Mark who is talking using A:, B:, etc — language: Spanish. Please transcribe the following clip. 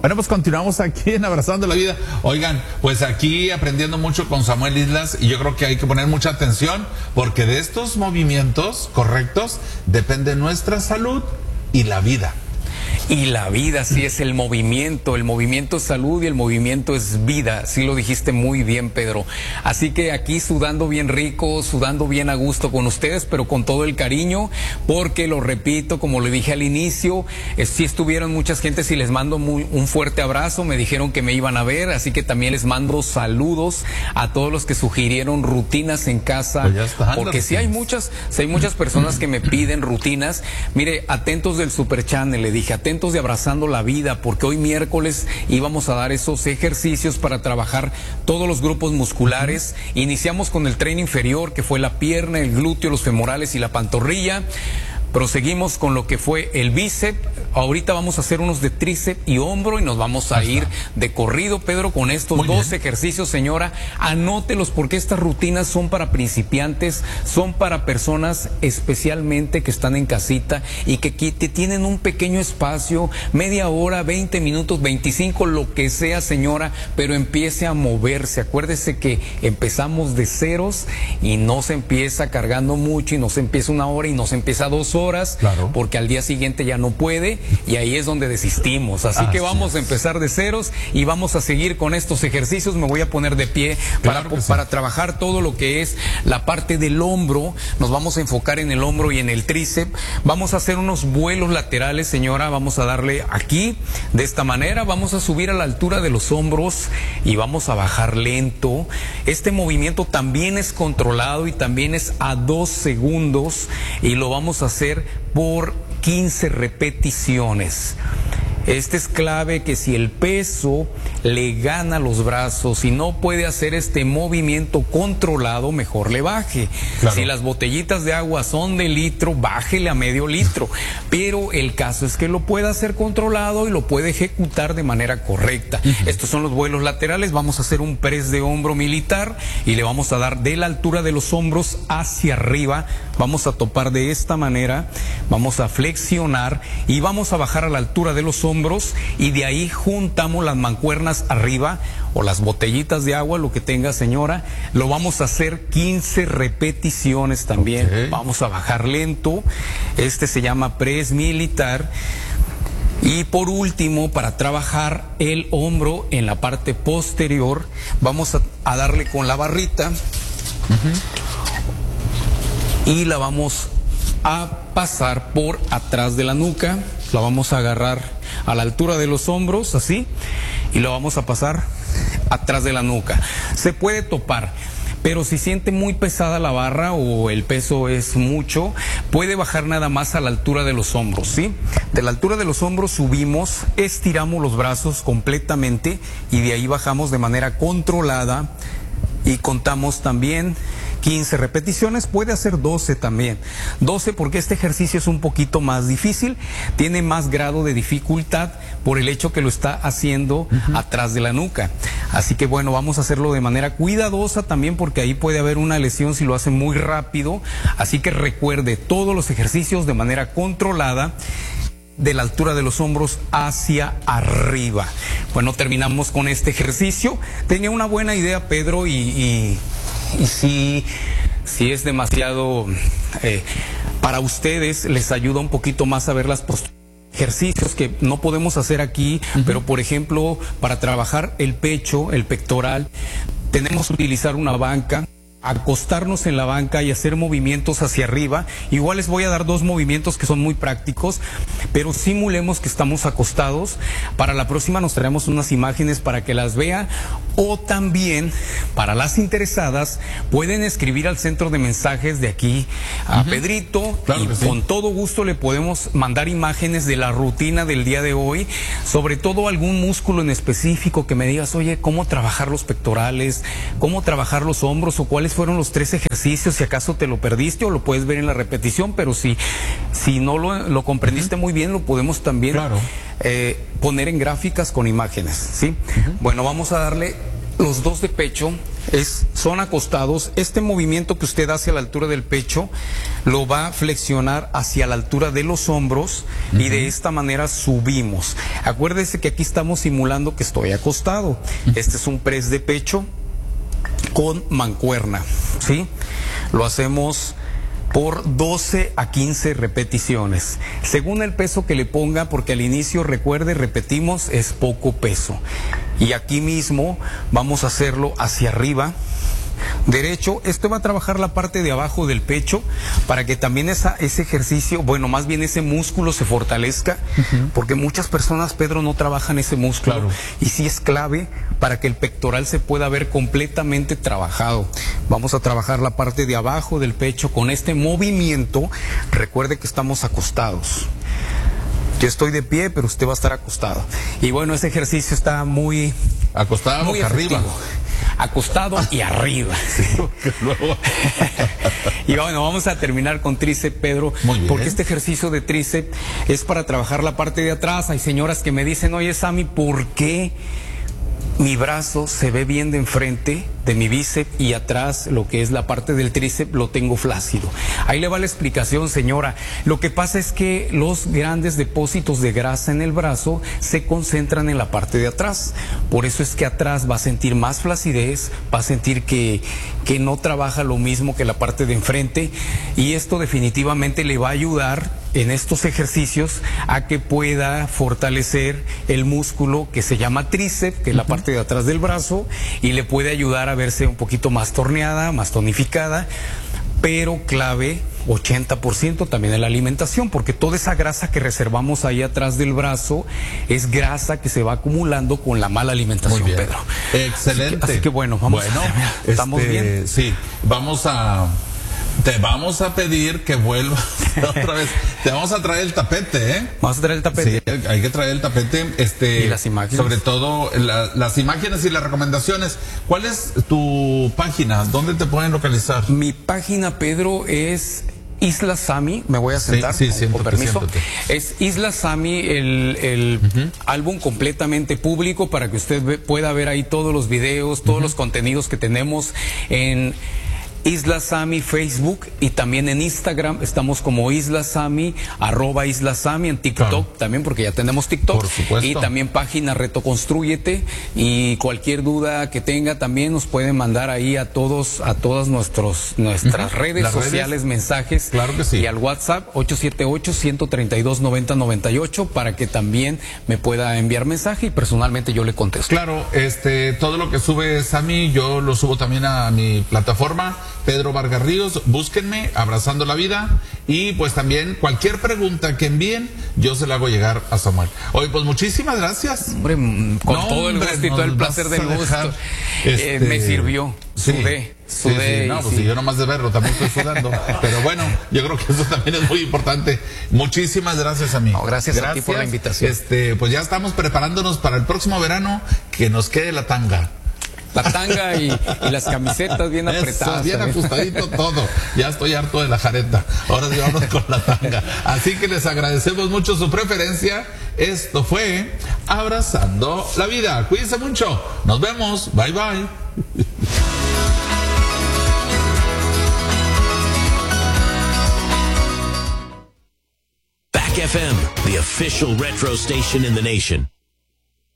A: Bueno, pues continuamos aquí en Abrazando la Vida. Oigan, pues aquí aprendiendo mucho con Samuel Islas, y yo creo que hay que poner mucha atención porque de estos movimientos correctos depende nuestra salud y la vida.
B: Y la vida sí es el movimiento es salud y el movimiento es vida, sí lo dijiste muy bien, Pedro. Así que aquí sudando bien rico, sudando bien a gusto con ustedes, pero con todo el cariño, porque lo repito, como le dije al inicio, sí estuvieron muchas gentes y les mando un fuerte abrazo, me dijeron que me iban a ver, así que también les mando saludos a todos los que sugirieron rutinas en casa,
A: pues ya están,
B: porque sí hay muchas personas que me piden rutinas. Mire, atentos del Super Channel, le dije, atentos de Abrazando la Vida, porque hoy miércoles íbamos a dar esos ejercicios para trabajar todos los grupos musculares. Iniciamos con el tren inferior, que fue la pierna, el glúteo, los femorales y la pantorrilla. Proseguimos con lo que fue el bíceps. Ahorita vamos a hacer unos de tríceps y hombro y nos vamos a ir de corrido, Pedro, con estos dos ejercicios, señora. Anótelos porque estas rutinas son para principiantes, son para personas especialmente que están en casita y que tienen un pequeño espacio, media hora, 20 minutos, 25, lo que sea, señora, pero empiece a moverse. Acuérdese que empezamos de ceros y no se empieza cargando mucho y no se empieza una hora y no se empieza 2 horas, claro, porque al día siguiente ya no puede y ahí es donde desistimos. Así que vamos a empezar de ceros y vamos a seguir con estos ejercicios. Me voy a poner de pie para trabajar todo lo que es la parte del hombro. Nos vamos a enfocar en el hombro y en el tríceps. Vamos a hacer unos vuelos laterales, señora. Vamos a darle aquí, de esta manera. Vamos a subir a la altura de los hombros y vamos a bajar lento. Este movimiento también es controlado y también es a 2 segundos y lo vamos a hacer por 15 repeticiones. Este es clave, que si el peso le gana los brazos y no puede hacer este movimiento controlado, mejor le baje. Claro. Si las botellitas de agua son de litro, bájele a medio litro. Pero el caso es que lo pueda hacer controlado y lo puede ejecutar de manera correcta. Estos son los vuelos laterales. Vamos a hacer un press de hombro militar y le vamos a dar de la altura de los hombros hacia arriba. Vamos a topar de esta manera, vamos a flexionar y vamos a bajar a la altura de los hombros y de ahí juntamos las mancuernas arriba o las botellitas de agua, lo que tenga, señora. Lo vamos a hacer 15 repeticiones también. Vamos a bajar lento. Este se llama press militar. Y por último, para trabajar el hombro en la parte posterior, vamos a darle con la barrita y la vamos a pasar por atrás de la nuca. La vamos a agarrar a la altura de los hombros, así, y lo vamos a pasar atrás de la nuca. Se puede topar, pero si siente muy pesada la barra o el peso es mucho, puede bajar nada más a la altura de los hombros, ¿sí? De la altura de los hombros subimos, estiramos los brazos completamente y de ahí bajamos de manera controlada y contamos también 15 repeticiones, puede hacer 12 también. 12 porque este ejercicio es un poquito más difícil, tiene más grado de dificultad por el hecho que lo está haciendo atrás de la nuca. Así que bueno, vamos a hacerlo de manera cuidadosa también porque ahí puede haber una lesión si lo hace muy rápido. Así que recuerde, todos los ejercicios de manera controlada, de la altura de los hombros hacia arriba. Bueno, terminamos con este ejercicio. Tenía una buena idea, Pedro, y si es demasiado para ustedes, les ayuda un poquito más a ver las posturas, ejercicios que no podemos hacer aquí, pero por ejemplo, para trabajar el pecho, el pectoral, tenemos que utilizar una banca, acostarnos en la banca y hacer movimientos hacia arriba. Igual les voy a dar 2 movimientos que son muy prácticos, pero simulemos que estamos acostados. Para la próxima nos traemos unas imágenes para que las vean, o también para las interesadas pueden escribir al centro de mensajes de aquí a Pedrito, claro, y con todo gusto le podemos mandar imágenes de la rutina del día de hoy, sobre todo algún músculo en específico que me digas, oye, ¿cómo trabajar los pectorales? ¿Cómo trabajar los hombros? ¿O cuáles fueron los 3 ejercicios? Si acaso te lo perdiste o lo puedes ver en la repetición, pero si no lo comprendiste muy bien, lo podemos también poner en gráficas con imágenes, ¿sí? Bueno, vamos a darle Los dos de pecho son acostados. Este movimiento que usted hace a la altura del pecho lo va a flexionar hacia la altura de los hombros y de esta manera subimos. Acuérdese que aquí estamos simulando que estoy acostado. Este es un press de pecho con mancuerna, ¿sí? Lo hacemos por 12 a 15 repeticiones, según el peso que le ponga, porque al inicio, recuerde, repetimos, es poco peso. Y aquí mismo vamos a hacerlo hacia arriba, derecho. Esto va a trabajar la parte de abajo del pecho para que también ese ejercicio, bueno, más bien ese músculo se fortalezca, porque muchas personas, Pedro, no trabajan ese músculo. Claro. Y sí es clave para que el pectoral se pueda ver completamente trabajado. Vamos a trabajar la parte de abajo del pecho con este movimiento. Recuerde que estamos acostados. Yo estoy de pie, pero usted va a estar acostado. Y bueno, ese ejercicio está muy...
A: Acostado, muy arriba.
B: Acostado y arriba. Sí. Y bueno, vamos a terminar con tríceps, Pedro, porque este ejercicio de tríceps es para trabajar la parte de atrás. Hay señoras que me dicen, oye, Sammy, ¿por qué mi brazo se ve bien de enfrente de mi bíceps y atrás lo que es la parte del tríceps lo tengo flácido? Ahí le va la explicación, señora. Lo que pasa es que los grandes depósitos de grasa en el brazo se concentran en la parte de atrás. Por eso es que atrás va a sentir más flacidez, va a sentir que no trabaja lo mismo que la parte de enfrente, y esto definitivamente le va a ayudar en estos ejercicios a que pueda fortalecer el músculo que se llama tríceps, que es la parte de atrás del brazo, y le puede ayudar a verse un poquito más torneada, más tonificada, pero clave 80% también en la alimentación, porque toda esa grasa que reservamos ahí atrás del brazo es grasa que se va acumulando con la mala alimentación, Pedro.
A: Excelente.
B: Así que bueno, vamos a terminar. ¿Estamos bien?
A: Sí, te vamos a pedir que vuelvas otra vez. Te vamos a traer el tapete, ¿eh?
B: Vamos a traer el tapete.
A: Sí, hay que traer el tapete.
B: Y las imágenes.
A: Sobre todo las imágenes y las recomendaciones. ¿Cuál es tu página? ¿Dónde te pueden localizar?
B: Mi página, Pedro, es Isla Sammy. Me voy a sentar, con permiso.
A: Siéntate.
B: Es Isla Sammy, el álbum completamente público para que usted pueda ver ahí todos los videos, todos los contenidos que tenemos en Isla Sammy Facebook, y también en Instagram estamos como Isla Sammy, @Isla Sammy, en TikTok también, porque ya tenemos TikTok.
A: Por supuesto.
B: Y también página Reto Constrúyete, y cualquier duda que tenga también nos pueden mandar ahí a todas nuestras redes sociales, mensajes.
A: Claro que sí.
B: Y al WhatsApp 878-132-9098 para que también me pueda enviar mensaje y personalmente yo le contesto.
A: Claro, todo lo que sube Sammy yo lo subo también a mi plataforma Pedro Vargas Ríos. Búsquenme, Abrazando la Vida, y pues también cualquier pregunta que envíen yo se la hago llegar a Samuel. Oye, pues muchísimas gracias.
B: Hombre, con todo el gusto y todo el placer del gusto. Me sirvió. Sudé.
A: Sí. No, pues si yo nomás de verlo también estoy sudando. Pero bueno, yo creo que eso también es muy importante. Muchísimas gracias, amigo.
B: No, gracias a ti por la invitación.
A: Pues ya estamos preparándonos para el próximo verano, que nos quede la tanga.
B: La tanga y las camisetas bien apretadas.
A: Eso, bien ajustadito todo. Ya estoy harto de la jareta. Ahora sí vamos con la tanga. Así que les agradecemos mucho su preferencia. Esto fue Abrazando la Vida. Cuídense mucho. Nos vemos. Bye, bye.
C: Back FM, the official retro station in the nation.